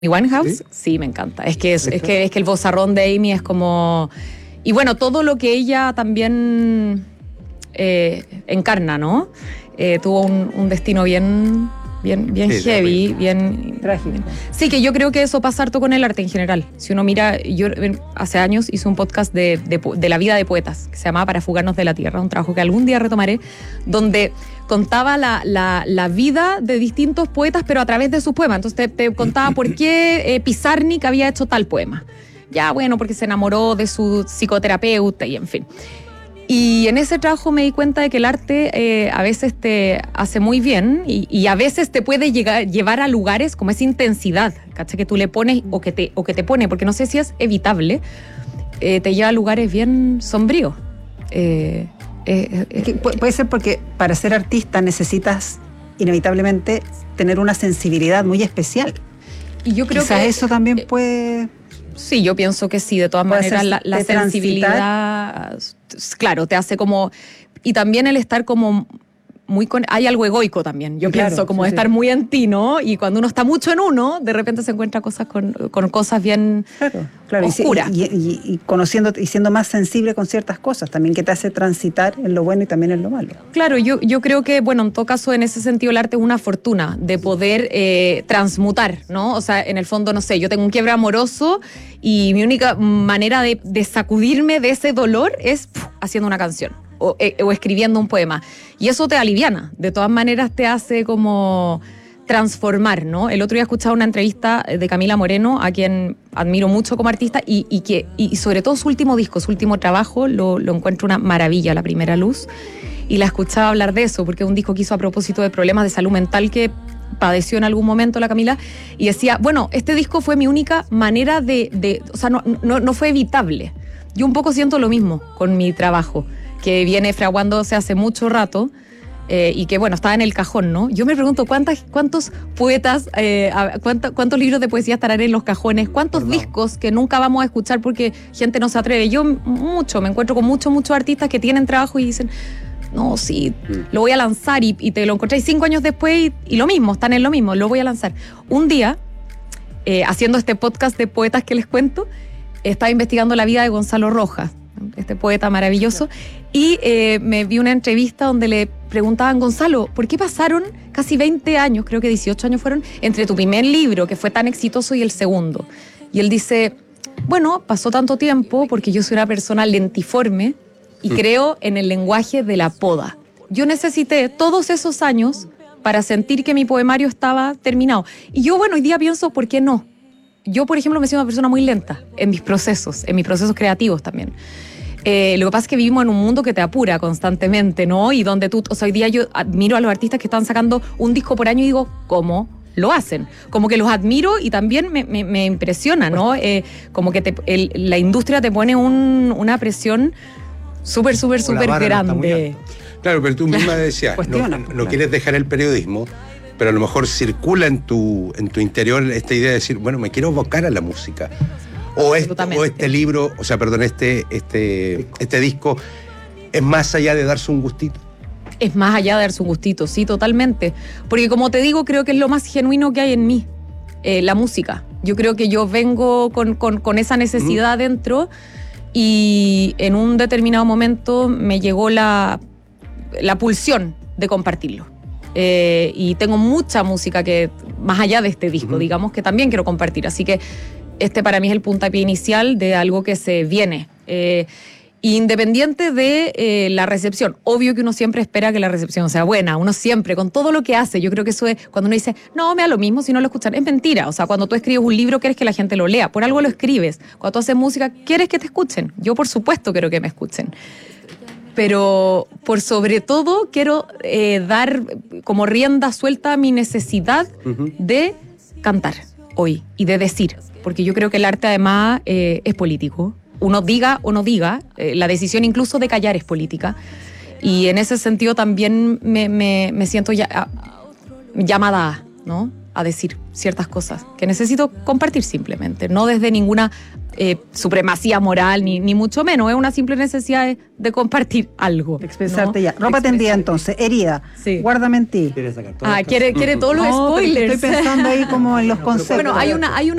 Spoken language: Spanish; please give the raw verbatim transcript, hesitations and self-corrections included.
Winehouse, ¿sí? Sí, me encanta. Es que, es, es, que, es que el vozarrón de Amy es como... Y bueno, todo lo que ella también eh, encarna, ¿no? Eh, tuvo un, un destino bien, bien, bien sí, heavy, bien... Trágico. Sí, que yo creo que eso pasa harto con el arte en general. Si uno mira, yo hace años hice un podcast de, de, de la vida de poetas, que se llamaba Para fugarnos de la tierra, un trabajo que algún día retomaré, donde contaba la, la, la vida de distintos poetas, pero a través de sus poemas. Entonces te, te contaba por qué eh, Pizarnik había hecho tal poema. Ya, bueno, porque se enamoró de su psicoterapeuta y en fin. Y en ese trabajo me di cuenta de que el arte eh, a veces te hace muy bien y, y a veces te puede llegar, llevar a lugares como esa intensidad, ¿cachai? Que tú le pones o que te, o que te pone, porque no sé si es evitable, eh, te lleva a lugares bien sombríos. Eh, Eh, eh, que puede ser porque para ser artista necesitas inevitablemente tener una sensibilidad muy especial. Y yo creo Quizás que eso también puede... Sí, yo pienso que sí, de todas maneras la, la sensibilidad, claro, te hace como... Y también el estar como... Muy con, hay algo egoico también, yo claro, pienso, como sí, de estar sí. muy en ti, ¿no? Y cuando uno está mucho en uno, de repente se encuentra cosas con, con cosas bien claro, claro. oscuras. Y, y, y, y conociendo y siendo más sensible con ciertas cosas, también que te hace transitar en lo bueno y también en lo malo. Claro, yo, yo creo que, bueno, en todo caso, en ese sentido, el arte es una fortuna de poder eh, transmutar, ¿no? O sea, en el fondo, no sé, yo tengo un quiebre amoroso y mi única manera de, de sacudirme de ese dolor es pff, haciendo una canción. O, o escribiendo un poema. Y eso te aliviana, de todas maneras te hace como transformar, ¿no? El otro día escuchaba una entrevista de Camila Moreno, a quien admiro mucho como artista, y, y, que, y sobre todo su último disco, su último trabajo, lo, lo encuentro una maravilla, La Primera Luz, y la escuchaba hablar de eso, porque es un disco que hizo a propósito de problemas de salud mental que padeció en algún momento la Camila, y decía, bueno, este disco fue mi única manera de, de o sea, no, no, no fue evitable. Yo un poco siento lo mismo con mi trabajo, que viene fraguándose hace mucho rato eh, y que, bueno, está en el cajón, ¿no? Yo me pregunto cuántas, cuántos poetas, eh, cuánta, cuántos libros de poesía estarán en los cajones, cuántos Perdón. discos que nunca vamos a escuchar porque gente no se atreve. Yo mucho, me encuentro con muchos, muchos artistas que tienen trabajo y dicen, no, sí, mm. lo voy a lanzar y, y te lo encontráis cinco años después y, y lo mismo, están en lo mismo, lo voy a lanzar. Un día, eh, haciendo este podcast de poetas que les cuento, estaba investigando la vida de Gonzalo Rojas, este poeta maravilloso, y eh, me vi una entrevista donde le preguntaban, Gonzalo, ¿por qué pasaron casi veinte años, creo que dieciocho años fueron, entre tu primer libro, que fue tan exitoso, y el segundo? Y él dice, bueno, pasó tanto tiempo porque yo soy una persona lentiforme y mm. creo en el lenguaje de la poda. Yo necesité todos esos años para sentir que mi poemario estaba terminado. Y yo, bueno, hoy día pienso, ¿por qué no? Yo, por ejemplo, me siento una persona muy lenta en mis procesos, en mis procesos creativos también. Eh, lo que pasa es que vivimos en un mundo que te apura constantemente, ¿no? Y donde tú, o sea, hoy día yo admiro a los artistas que están sacando un disco por año y digo, ¿cómo lo hacen? Como que los admiro y también me, me, me impresiona, ¿no? Eh, como que te, el, la industria te pone un, una presión súper, súper, súper grande. Claro, pero tú misma decías, no, no quieres dejar el periodismo, pero a lo mejor circula en tu, en tu interior esta idea de decir, bueno, me quiero abocar a la música. O este, o este libro, o sea, perdón, este, este, este disco es más allá de darse un gustito. Es más allá de darse un gustito, sí, totalmente. Porque como te digo, creo que es lo más genuino que hay en mí, eh, la música. Yo creo que yo vengo con, con, con esa necesidad mm. dentro y en un determinado momento me llegó la, la pulsión de compartirlo. Eh, y tengo mucha música que, más allá de este disco, uh-huh. digamos, que también quiero compartir. Así que este para mí es el puntapié inicial de algo que se viene. Eh, independiente de eh, la recepción. Obvio que uno siempre espera que la recepción sea buena. Uno siempre, con todo lo que hace. Yo creo que eso es cuando uno dice, no, me da lo mismo si no lo escuchan. Es mentira. O sea, cuando tú escribes un libro, quieres que la gente lo lea. Por algo lo escribes. Cuando tú haces música, quieres que te escuchen. Yo, por supuesto, quiero que me escuchen. Pero por sobre todo quiero eh, dar como rienda suelta a mi necesidad uh-huh. de cantar hoy y de decir, porque yo creo que el arte además eh, es político. Uno diga o no diga, eh, la decisión incluso de callar es política. Y en ese sentido también me, me, me siento ya, llamada, ¿no? a decir ciertas cosas que necesito compartir simplemente, no desde ninguna eh, supremacía moral, ni, ni mucho menos, es una simple necesidad de, de compartir algo. De expresarte, ¿no? Ya. Ropa tendida entonces, herida, sí. Guárdame en ti. Ah, quiere, quiere todos los no, spoilers. Estoy pensando ahí como en los conceptos. Bueno, hay una, hay una